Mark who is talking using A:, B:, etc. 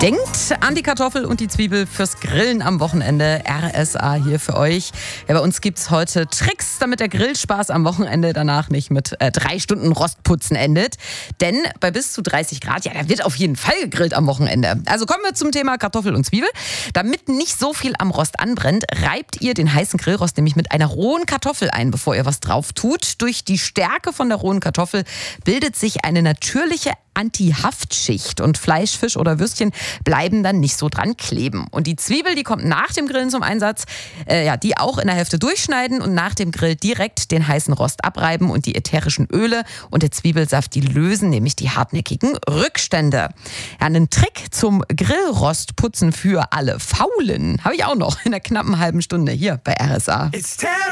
A: Denkt an die Kartoffel und die Zwiebel fürs Grillen am Wochenende. RSA hier für euch. Ja, bei uns gibt es heute Tricks, damit der Grillspaß am Wochenende danach nicht mit 3 Stunden Rostputzen endet. Denn bei bis zu 30 Grad, ja, da wird auf jeden Fall gegrillt am Wochenende. Also kommen wir zum Thema Kartoffel und Zwiebel. Damit nicht so viel am Rost anbrennt, reibt ihr den heißen Grillrost nämlich mit einer rohen Kartoffel ein, bevor ihr was drauf tut. Durch die Stärke von der rohen Kartoffel bildet sich eine natürliche Anti-Haftschicht und Fleisch, Fisch oder Würstchen bleiben dann nicht so dran kleben. Und die Zwiebel, die kommt nach dem Grillen zum Einsatz, die auch in der Hälfte durchschneiden und nach dem Grill direkt den heißen Rost abreiben und die ätherischen Öle und der Zwiebelsaft, die lösen nämlich die hartnäckigen Rückstände. Ja, einen Trick zum Grillrostputzen für alle Faulen habe ich auch noch in einer knappen halben Stunde hier bei RSA.